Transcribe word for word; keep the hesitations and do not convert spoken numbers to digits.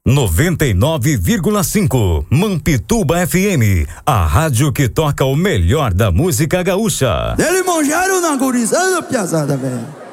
noventa e nove vírgula cinco Mampituba F M, a rádio que toca o melhor da música gaúcha. Eles manjaram na gurizada, piazada, velho.